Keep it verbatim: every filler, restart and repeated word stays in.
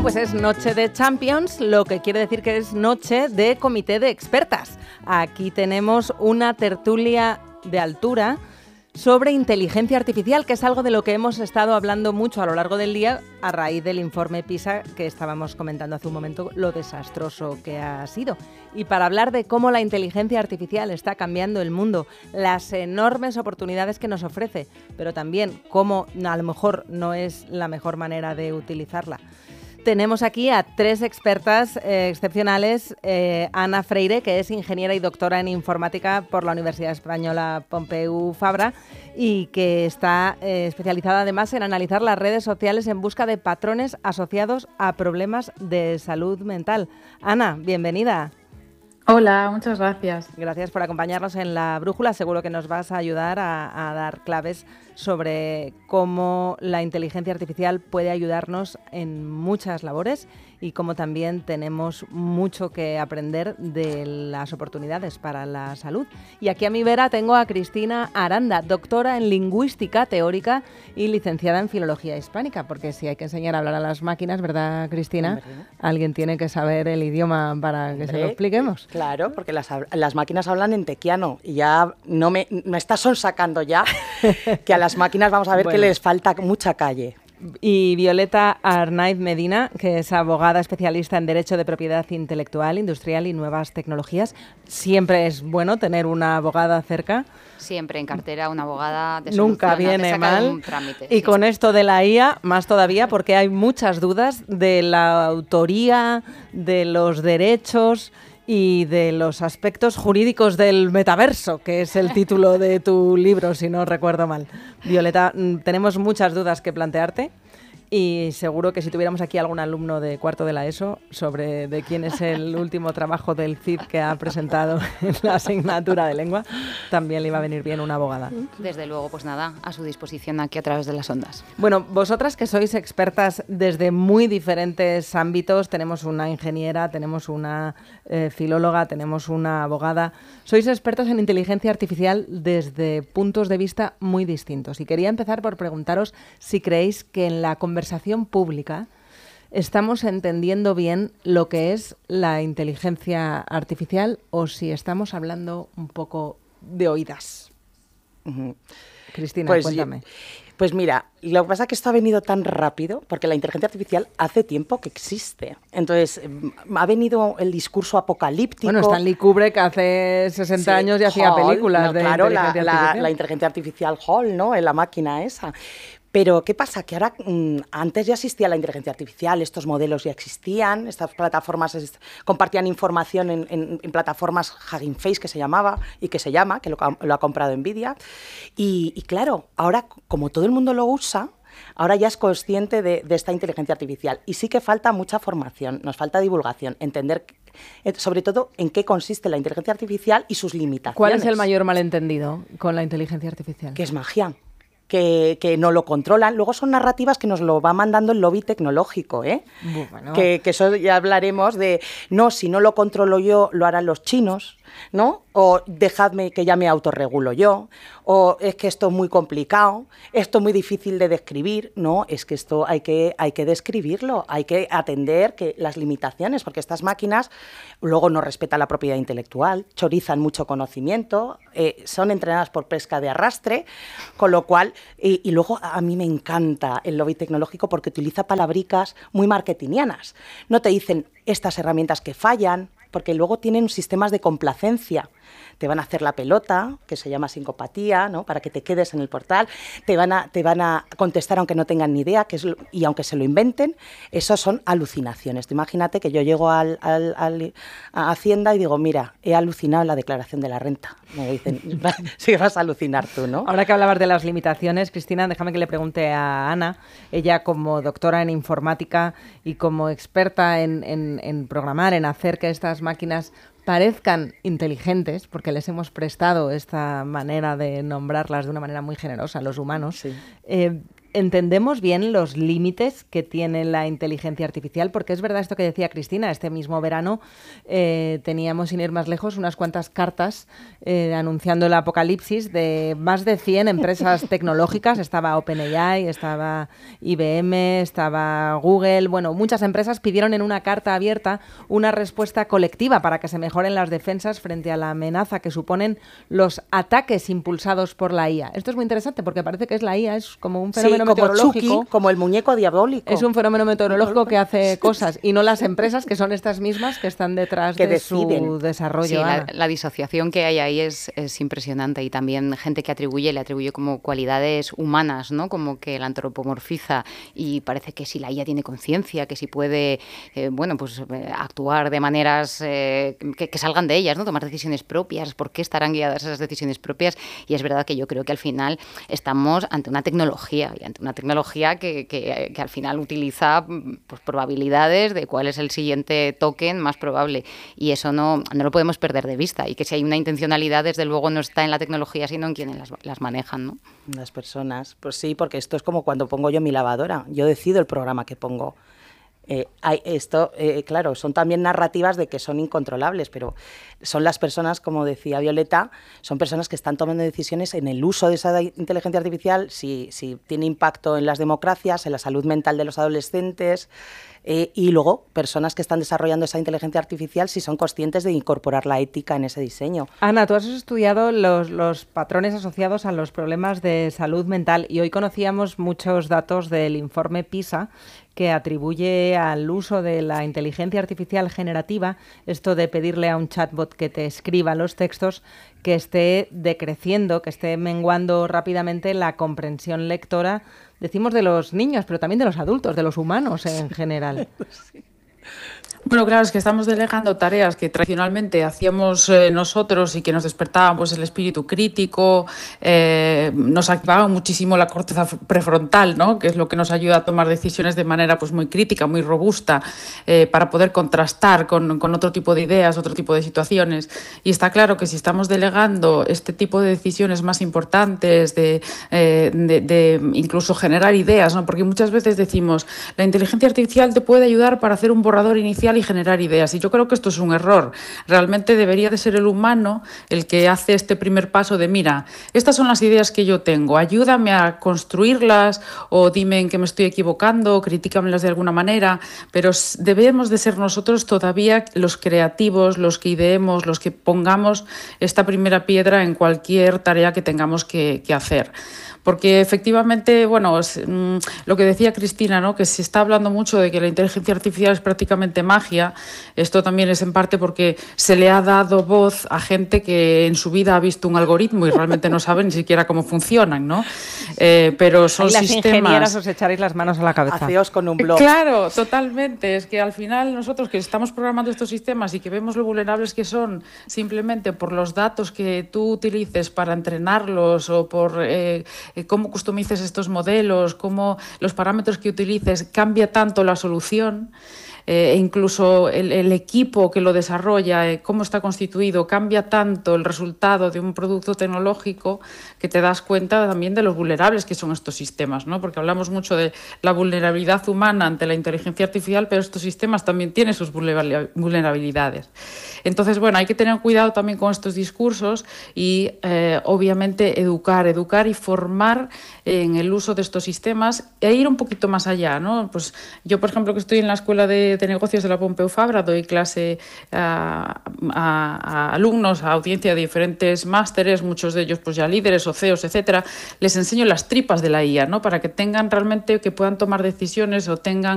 pues es noche de Champions, lo que quiere decir que es noche de comité de expertas. Aquí tenemos una tertulia de altura sobre inteligencia artificial, que es algo de lo que hemos estado hablando mucho a lo largo del día a raíz del informe PISA que estábamos comentando hace un momento, lo desastroso que ha sido. Y para hablar de cómo la inteligencia artificial está cambiando el mundo, las enormes oportunidades que nos ofrece, pero también cómo a lo mejor no es la mejor manera de utilizarla, tenemos aquí a tres expertas eh, excepcionales. Eh, Ana Freire, que es ingeniera y doctora en informática por la Universidad Española Pompeu Fabra y que está eh, especializada además en analizar las redes sociales en busca de patrones asociados a problemas de salud mental. Ana, bienvenida. Hola, muchas gracias. Gracias por acompañarnos en La Brújula. Seguro que nos vas a ayudar a, a dar claves sobre cómo la inteligencia artificial puede ayudarnos en muchas labores y cómo también tenemos mucho que aprender de las oportunidades para la salud. Y aquí a mi vera tengo a Cristina Aranda, doctora en lingüística teórica y licenciada en filología hispánica, porque si hay que enseñar a hablar a las máquinas, ¿verdad, Cristina? Hombre. Alguien tiene que saber el idioma para que Hombre. se lo expliquemos. Claro, porque las, las máquinas hablan en tequiano y ya no me, me está sonsacando ya que a las máquinas vamos a ver bueno. que les falta mucha calle. Y Violeta Arnaiz Medina, que es abogada especialista en Derecho de Propiedad Intelectual, Industrial y Nuevas Tecnologías. Siempre es bueno tener una abogada cerca. Siempre en cartera una abogada de Nunca viene mal. Un trámite, y sí. con esto de la I A, más todavía, porque hay muchas dudas de la autoría, de los derechos y de los aspectos jurídicos del metaverso, que es el título de tu libro, si no recuerdo mal. Violeta, tenemos muchas dudas que plantearte y seguro que si tuviéramos aquí algún alumno de cuarto de la ESO sobre de quién es el último trabajo del C I D que ha presentado en la asignatura de lengua, también le iba a venir bien una abogada. Desde luego, pues nada, a su disposición aquí a través de las ondas. Bueno, vosotras que sois expertas desde muy diferentes ámbitos, tenemos una ingeniera, tenemos una eh, filóloga, tenemos una abogada, sois expertas en inteligencia artificial desde puntos de vista muy distintos. Y quería empezar por preguntaros si creéis que en la conversación pública estamos entendiendo bien lo que es la inteligencia artificial o si estamos hablando un poco de oídas. Uh-huh. Cristina, pues, cuéntame. Pues mira, lo que pasa es que esto ha venido tan rápido porque la inteligencia artificial hace tiempo que existe. Entonces, ha venido el discurso apocalíptico. Bueno, Stanley Kubrick hace sesenta sí, años y hacía Hall, películas no, de claro, inteligencia la, artificial. La, la inteligencia artificial Hall, ¿no? En la máquina esa. Pero, ¿qué pasa? Que ahora, mmm, antes ya existía la inteligencia artificial, estos modelos ya existían, estas plataformas es, compartían información en, en, en plataformas Hugging Face, que se llamaba, y que se llama, que lo, lo ha comprado Nvidia. Y, y claro, ahora, como todo el mundo lo usa, ahora ya es consciente de, de esta inteligencia artificial. Y sí que falta mucha formación, nos falta divulgación, entender sobre todo en qué consiste la inteligencia artificial y sus limitaciones. ¿Cuál es el mayor malentendido con la inteligencia artificial? Que es magia. Que, que no lo controlan. Luego son narrativas que nos lo va mandando el lobby tecnológico, ¿eh? Bueno. Que, que eso ya hablaremos de, no, si no lo controlo yo, lo harán los chinos, ¿no? O dejadme que ya me autorregulo yo, o es que esto es muy complicado, esto es muy difícil de describir. No, es que esto hay que, hay que describirlo, hay que atender que las limitaciones, porque estas máquinas luego no respetan la propiedad intelectual, chorizan mucho conocimiento, eh, son entrenadas por pesca de arrastre, con lo cual, y, y luego a mí me encanta el lobby tecnológico porque utiliza palabricas muy marketingianas. No te dicen estas herramientas que fallan, porque luego tienen sistemas de complacencia. Te van a hacer la pelota, que se llama sincopatía, ¿no? Para que te quedes en el portal. Te van a, te van a contestar aunque no tengan ni idea, que es lo, y aunque se lo inventen, eso son alucinaciones. Tú imagínate que yo llego al, al, al, a Hacienda y digo, mira, he alucinado en la declaración de la renta. Me dicen, sí, vas a alucinar tú, ¿no? Ahora que hablabas de las limitaciones, Cristina, déjame que le pregunte a Ana. Ella, como doctora en informática y como experta en, en, en programar, en hacer que estas máquinas parezcan inteligentes, porque les hemos prestado esta manera de nombrarlas de una manera muy generosa a los humanos. Sí. Eh, ¿entendemos bien los límites que tiene la inteligencia artificial? Porque es verdad esto que decía Cristina, este mismo verano eh, teníamos, sin ir más lejos, unas cuantas cartas eh, anunciando el apocalipsis de más de cien empresas tecnológicas. Estaba OpenAI, estaba I B M, estaba Google. Bueno, muchas empresas pidieron en una carta abierta una respuesta colectiva para que se mejoren las defensas frente a la amenaza que suponen los ataques impulsados por la I A. Esto es muy interesante porque parece que es la I A, es como un fenómeno sí, como meteorológico. Chucky, como el muñeco diabólico. Es un fenómeno meteorológico que hace cosas y no las empresas, que son estas mismas que están detrás que de deciden. Su desarrollo. Sí, la, la disociación que hay ahí es, es impresionante, y también gente que atribuye, le atribuye como cualidades humanas, ¿no? Como que la antropomorfiza, y parece que si la I A tiene conciencia, que si puede, eh, bueno, pues eh, actuar de maneras eh, que, que salgan de ellas, ¿no? Tomar decisiones propias, ¿por qué estarán guiadas esas decisiones propias? Y es verdad que yo creo que al final estamos ante una tecnología, y ante una tecnología que, que, que al final utiliza pues, probabilidades de cuál es el siguiente token más probable, y eso no, no lo podemos perder de vista, y que si hay una intencionalidad, desde luego no está en la tecnología, sino en quienes las, las manejan, ¿no? Las personas, pues sí, porque esto es como cuando pongo yo mi lavadora, yo decido el programa que pongo. Eh, hay esto, eh, claro, son también narrativas de que son incontrolables, pero son las personas, como decía Violeta, son personas que están tomando decisiones en el uso de esa inteligencia artificial, si, si tiene impacto en las democracias, en la salud mental de los adolescentes, eh, y luego personas que están desarrollando esa inteligencia artificial si son conscientes de incorporar la ética en ese diseño. Ana, tú has estudiado los, los patrones asociados a los problemas de salud mental, y hoy conocíamos muchos datos del informe PISA que atribuye al uso de la inteligencia artificial generativa, esto de pedirle a un chatbot que te escriba los textos, que esté decreciendo, que esté menguando rápidamente la comprensión lectora, decimos de los niños, pero también de los adultos, de los humanos en general. Sí. Bueno, claro, es que estamos delegando tareas que tradicionalmente hacíamos eh, nosotros y que nos despertaban pues el espíritu crítico, eh, nos activaban muchísimo la corteza prefrontal, ¿no? Que es lo que nos ayuda a tomar decisiones de manera pues muy crítica, muy robusta, eh, para poder contrastar con, con otro tipo de ideas, otro tipo de situaciones. Y está claro que si estamos delegando este tipo de decisiones más importantes, de, eh, de, de incluso generar ideas, ¿no? Porque muchas veces decimos, la inteligencia artificial te puede ayudar para hacer un borrador inicial y generar ideas, y yo creo que esto es un error. Realmente debería de ser el humano el que hace este primer paso de, mira, estas son las ideas que yo tengo, ayúdame a construirlas, o dime en qué me estoy equivocando, o critícamelas de alguna manera, pero debemos de ser nosotros todavía los creativos, los que ideemos, los que pongamos esta primera piedra en cualquier tarea que tengamos que, que hacer. Porque efectivamente, bueno, es, mmm, lo que decía Cristina, ¿no? Que se está hablando mucho de que la inteligencia artificial es prácticamente magia. Esto también es en parte porque se le ha dado voz a gente que en su vida ha visto un algoritmo y realmente no sabe ni siquiera cómo funcionan, ¿no? Eh, pero son las sistemas... ingenieras os echaréis las manos a la cabeza. Haceos con un blog. Claro, totalmente. Es que al final nosotros que estamos programando estos sistemas y que vemos lo vulnerables que son simplemente por los datos que tú utilices para entrenarlos, o por... Eh, cómo customices estos modelos, cómo los parámetros que utilices, cambia tanto la solución. Eh, incluso el, el equipo que lo desarrolla, eh, cómo está constituido, cambia tanto el resultado de un producto tecnológico que te das cuenta también de los vulnerables que son estos sistemas, ¿no? Porque hablamos mucho de la vulnerabilidad humana ante la inteligencia artificial, pero estos sistemas también tienen sus vulnerabilidades. Entonces, bueno, hay que tener cuidado también con estos discursos y, eh, obviamente, educar, educar y formar en el uso de estos sistemas e ir un poquito más allá, ¿no? Pues yo, por ejemplo, que estoy en la Escuela de, de Negocios de la Pompeu Fabra, doy clase a, a, a alumnos, a audiencia de diferentes másteres, muchos de ellos pues ya líderes o C E Os, etcétera. Les enseño las tripas de la I A, ¿no? Para que tengan realmente, que puedan tomar decisiones o tengan